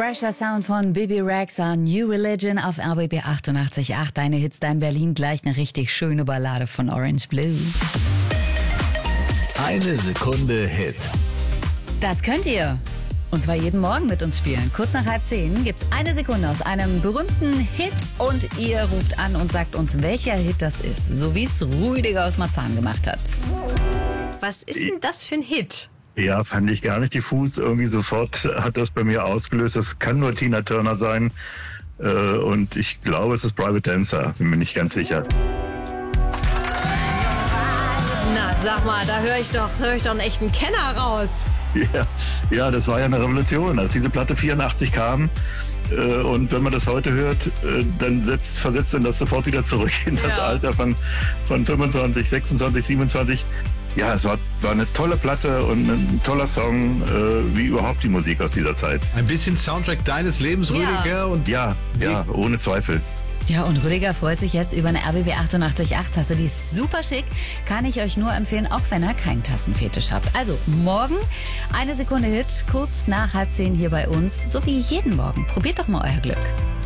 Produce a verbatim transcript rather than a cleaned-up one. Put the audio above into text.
Fresher Sound von Bibi Rexha, New Religion auf R B B achtundachtzig Komma acht. Deine Hits da in Berlin, gleich eine richtig schöne Ballade von Orange Blue. Eine Sekunde Hit. Das könnt ihr. Und zwar jeden Morgen mit uns spielen. Kurz nach halb zehn gibt's eine Sekunde aus einem berühmten Hit und ihr ruft an und sagt uns, welcher Hit das ist. So wie es Rüdiger aus Marzahn gemacht hat. Was ist denn das für ein Hit? Ja, fand ich gar nicht diffus. Irgendwie sofort hat das bei mir ausgelöst. Das kann nur Tina Turner sein. Äh, und ich glaube, es ist Private Dancer. Bin mir nicht ganz sicher. Na, sag mal, da höre ich doch, höre ich doch einen echten Kenner raus. Ja, ja, das war ja eine Revolution, als diese Platte vierundachtzig kam. Äh, und wenn man das heute hört, äh, dann setzt, versetzt dann das sofort wieder zurück in das Ja. Alter von, von fünfundzwanzig, sechsundzwanzig, siebenundzwanzig. Ja, es war, war eine tolle Platte und ein toller Song, äh, wie überhaupt die Musik aus dieser Zeit. Ein bisschen Soundtrack deines Lebens, Ja. Rüdiger. Und Ja, ja, ohne Zweifel. Ja, und Rüdiger freut sich jetzt über eine R B B achtundachtzig Komma acht Tasse. Die ist super schick. Kann ich euch nur empfehlen, auch wenn ihr keinen Tassenfetisch habt. Also morgen eine Sekunde Hit, kurz nach halb zehn hier bei uns. So wie jeden Morgen. Probiert doch mal euer Glück.